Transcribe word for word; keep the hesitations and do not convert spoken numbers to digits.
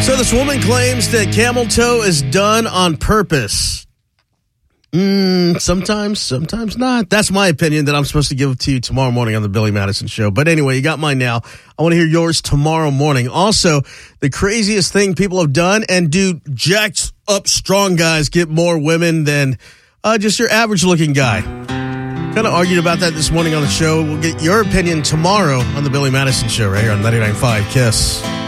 So this woman claims that camel toe is done on purpose. Mm, sometimes, sometimes not. That's my opinion that I'm supposed to give to you tomorrow morning on the Billy Madison Show. But anyway, you got mine now. I want to hear yours tomorrow morning. Also, the craziest thing people have done, and do jacked up strong guys get more women than uh, just your average looking guy? Kind of argued about that this morning on the show. We'll get your opinion tomorrow on the Billy Madison Show right here on ninety-nine point five KISS.